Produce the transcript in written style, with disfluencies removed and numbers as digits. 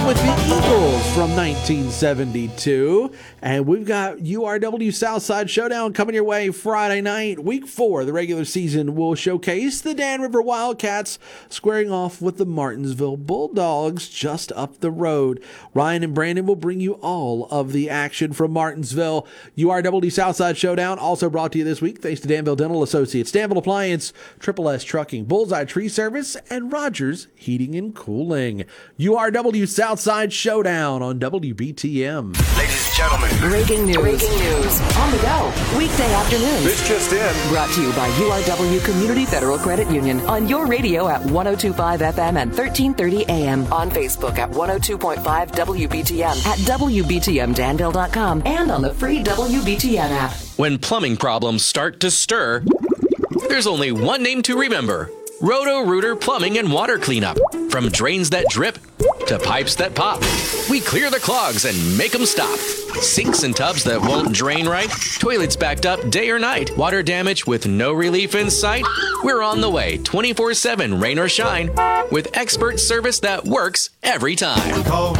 with the Eagles from 1972. And we've got URW Southside Showdown coming your way Friday night. Week 4 of the regular season will showcase the Dan River Wildcats squaring off with the Martinsville Bulldogs just up the road. Ryan and Brandon will bring you all of the action from Martinsville. URW Southside Showdown also brought to you this week thanks to Danville Dental Associates, Danville Appliance, Triple S Trucking, Bullseye Tree Service, and Rogers Heating and Cooling. URW Southside Showdown on WBTM. Ladies and gentlemen. Breaking news. On the go. Weekday afternoons. This just in. Brought to you by URW Community Federal Credit Union. On your radio at 102.5 FM and 1330 AM. On Facebook at 102.5 WBTM. At WBTMDanville.com. And on the free WBTM app. When plumbing problems start to stir, there's only one name to remember. Roto-Rooter Plumbing and Water Cleanup. From drains that drip to pipes that pop, we clear the clogs and make them stop. Sinks and tubs that won't drain right, toilets backed up day or night, water damage with no relief in sight. We're on the way 24/7, rain or shine, with expert service that works every time.